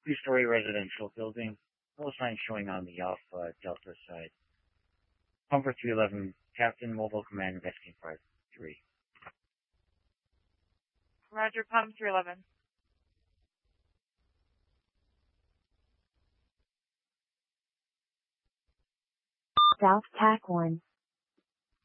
Two-story residential building. No sign showing on the Delta side. Comfort 311, Captain Mobile Command Investigating Part 3. Roger, Palm 311. South TAC 1.